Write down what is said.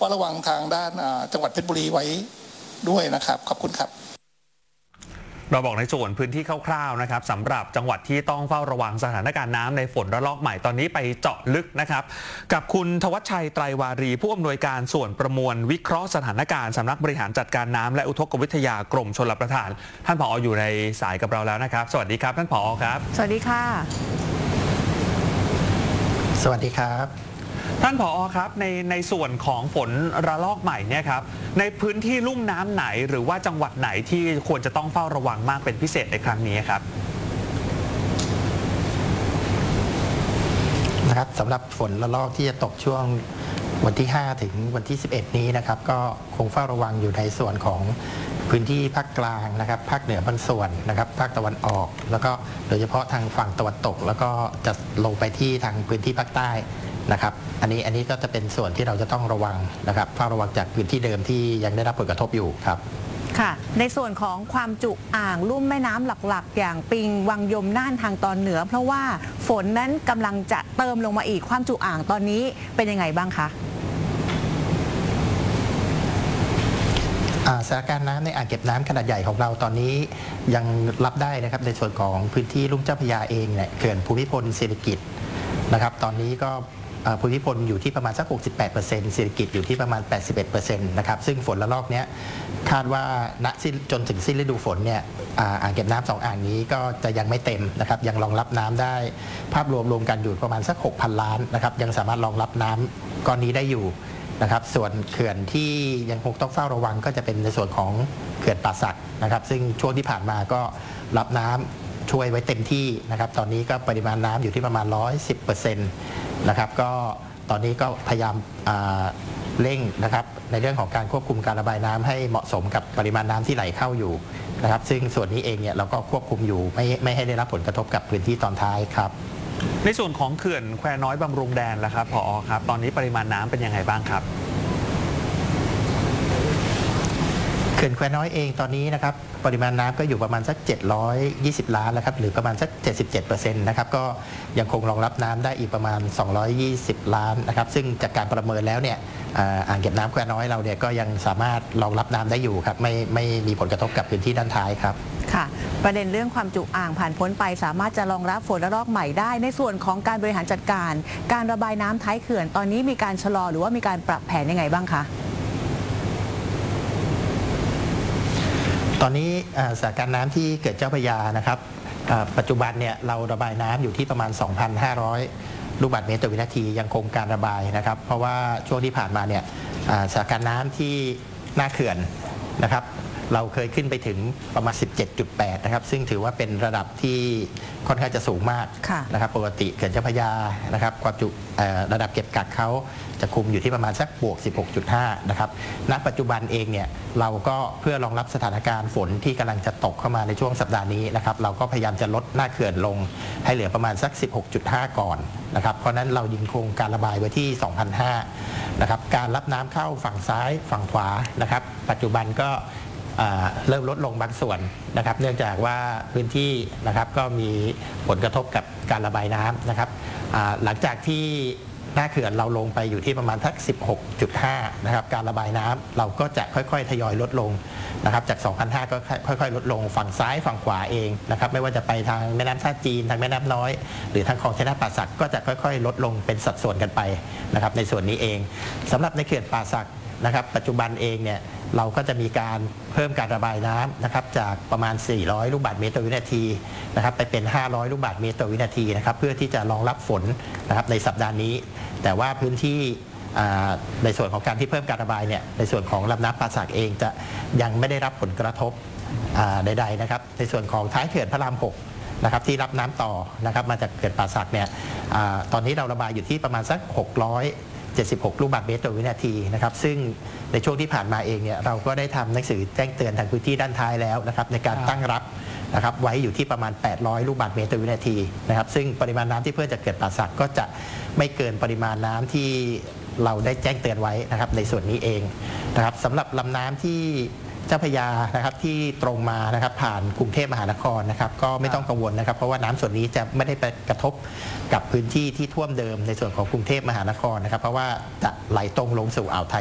ฝ้าระวังทางด้านจังหวัดเพชรบุรีไว้ด้วยนะครับขอบคุณครับเราบอกในส่วนพื้นที่คร่าวๆนะครับสำหรับจังหวัดที่ต้องเฝ้าระวังสถานการณ์น้ำในฝนระลอกใหม่ตอนนี้ไปเจาะลึกนะครับกับคุณธวัชชัยไตรวารีผู้อำนวยการส่วนประมวลวิเคราะห์สถานการณ์สำนักบริหารจัดการน้ำและอุทกวิทยากรมชลประทานท่านผอ.อยู่ในสายกับเราแล้วนะครับสวัสดีครับท่านผอ.ครับสวัสดีค่ะสวัสดีครับท่านผอ.ครับในส่วนของฝนระลอกใหม่เนี่ยครับในพื้นที่ลุ่มน้ำไหนหรือว่าจังหวัดไหนที่ควรจะต้องเฝ้าระวังมากเป็นพิเศษในครั้งนี้ครับนะครับสำหรับฝนระลอกที่จะตกช่วงวันที่5ถึงวันที่11นี้นะครับก็คงเฝ้าระวังอยู่ในส่วนของพื้นที่ภาคกลางนะครับภาคเหนือบางส่วนนะครับภาคตะวันออกแล้วก็โดยเฉพาะทางฝั่งตะวันตกแล้วก็จะลงไปที่ทางพื้นที่ภาคใต้นะครับอันนี้ก็จะเป็นส่วนที่เราจะต้องระวังนะครับเฝ้าระวังจากพื้นที่เดิมที่ยังได้รับผลกระทบอยู่ครับค่ะในส่วนของความจุอ่างลุ่มแม่น้ำหลักๆอย่างปิงวังยมน่านทางตอนเหนือเพราะว่าฝนนั้นกำลังจะเติมลงมาอีกความจุอ่างตอนนี้เป็นยังไงบ้างคะสถานการณ์น้ำในอ่างเก็บน้ำขนาดใหญ่ของเราตอนนี้ยังรับได้นะครับในส่วนของพื้นที่ลุ่มเจ้าพระยาเองเนี่ยเขื่อนภูมิพลเศรษฐกิจนะครับตอนนี้ก็ภูมิพลอยู่ที่ประมาณสัก 68% เศรษฐกิจอยู่ที่ประมาณ 81% นะครับซึ่งฝนระลอกนี้คาดว่าจนถึงสิ้นฤดูฝนเนี่ยอ่างเก็บน้ำ2อ่างนี้ก็จะยังไม่เต็มนะครับยังรองรับน้ำได้ภาพรวมกันอยู่ประมาณสัก 6,000 ล้านนะครับยังสามารถรองรับน้ำก้อนนี้ได้อยู่นะครับส่วนเขื่อนที่ยังคงต้องเฝ้าระวังก็จะเป็นในส่วนของเขื่อนป่าสักนะครับซึ่งช่วงที่ผ่านมาก็รับน้ำช่วยไว้เต็มที่นะครับตอนนี้ก็ปริมาณน้ำอยู่ที่ประมาณ 110% นะครับก็ตอนนี้ก็พยายามเร่งนะครับในเรื่องของการควบคุมการระบายน้ำให้เหมาะสมกับปริมาณน้ำที่ไหลเข้าอยู่นะครับซึ่งส่วนนี้เองเนี่ยเราก็ควบคุมอยู่ไม่ให้ได้รับผลกระทบกับพื้นที่ตอนท้ายครับในส่วนของเขื่อนแควน้อยบำรุงแดนล่ะครับผอ.ครับตอนนี้ปริมาณน้ำเป็นยังไงบ้างครับเขื่อนแควน้อยเองตอนนี้นะครับปริมาณน้ำก็อยู่ประมาณสัก720 ล้านแล้วครับหรือประมาณสัก 77% นะครับก็ยังคงรองรับน้ำได้อีกประมาณ220 ล้านนะครับซึ่งจากการประเมินแล้วเนี่ยอ่างเก็บน้ำแควน้อยเราเนี่ยก็ยังสามารถรองรับน้ำได้อยู่ครับไม่มีผลกระทบกับพื้นที่ด้านท้ายครับค่ะประเด็นเรื่องความจุอ่างผ่านพ้นไปสามารถจะรองรับฝนระลอกใหม่ได้ในส่วนของการบริหารจัดการการระบายน้ำท้ายเขื่อนตอนนี้มีการชะลอหรือว่ามีการปรับแผนยังไงบ้างคะตอนนี้สถานการณ์น้ำที่เกิดเจ้าพระยานะครับปัจจุบันเนี่ยเราระบายน้ำอยู่ที่ประมาณ 2,500 ลูกบาศก์เมตรต่อวินาทียังคงการระบายนะครับเพราะว่าช่วงที่ผ่านมาเนี่ยสถานการณ์น้ำที่หน้าเขื่อนนะครับเราเคยขึ้นไปถึงประมาณ 17.8 นะครับซึ่งถือว่าเป็นระดับที่ค่อนข้างจะสูงมากนะครับปกติเขื่อนเจ้าพระยานะครับความจุระดับเก็บกักเขาจะคุมอยู่ที่ประมาณสักบวก 16.5 นะครับณปัจจุบันเองเนี่ยเราก็เพื่อรองรับสถานการณ์ฝนที่กำลังจะตกเข้ามาในช่วงสัปดาห์นี้นะครับเราก็พยายามจะลดหน้าเขื่อนลงให้เหลือประมาณสัก 16.5 ก่อนนะครับเพราะนั้นเรายิงคงการระบายไว้ที่ 2,500 นะครับการรับน้ำเข้าฝั่งซ้ายฝั่งขวานะครับปัจจุบันก็เริ่มลดลงบางส่วนนะครับเนื่องจากว่าพื้นที่นะครับก็มีผลกระทบกับการระบายน้ำนะครับหลังจากที่หน้าเขื่อนเราลงไปอยู่ที่ประมาณทัก 16.5 นะครับการระบายน้ำเราก็จะค่อยๆทยอยลดลงนะครับจาก 2,500 ก็ค่อยๆลดลงฝั่งซ้ายฝั่งขวาเองนะครับไม่ว่าจะไปทางแม่น้ำท่าจีนทางแม่น้ำน้อยหรือทางคลองชัยนาทป่าสักก็จะค่อยๆลดลงเป็นสัดส่วนกันไปนะครับในส่วนนี้เองสำหรับในเขื่อนป่าสักนะครับปัจจุบันเองเนี่ยเราก็จะมีการเพิ่มการระบายน้ำนะครับจากประมาณ400 ลูกบาศก์เมตรต่อวินาทีนะครับไปเป็น500 ลูกบาศก์เมตรต่อวินาทีนะครับเพื่อที่จะรองรับฝนนะครับในสัปดาห์นี้แต่ว่าพื้นที่ในส่วนของการที่เพิ่มการระบายเนี่ยในส่วนของลำน้ำป่าสักเองจะยังไม่ได้รับผลกระทบใดๆนะครับในส่วนของท้ายเขื่อนพระราม6นะครับที่รับน้ำต่อนะครับมาจากเขื่อนป่าสักเนี่ยตอนนี้เราระบายอยู่ที่ประมาณสัก76 ลูกบาศก์เมตรต่อวินาทีนะครับซึ่งในช่วงที่ผ่านมาเองเนี่ยเราก็ได้ทำหนังสือแจ้งเตือนทางพื้นที่ด้านท้ายแล้วนะครับในการตั้งรับนะครับไว้อยู่ที่ประมาณ800 ลูกบาศก์เมตรต่อวินาทีนะครับซึ่งปริมาณน้ำที่เพิ่มจากเขื่อนป่าสักก็จะไม่เกินปริมาณน้ำที่เราได้แจ้งเตือนไว้นะครับในส่วนนี้เองนะครับสำหรับลำน้ำที่เจ้าพระยานะครับที่ตรงมานะครับผ่านกรุงเทพมหานครนะครับก็ไม่ต้องกังวลนะครับเพราะว่าน้ำส่วนนี้จะไม่ได้ไปกระทบกับพื้นที่ที่ท่วมเดิมในส่วนของกรุงเทพมหานครนะครับเพราะว่าจะไหลตรงลงสู่อ่าวไทย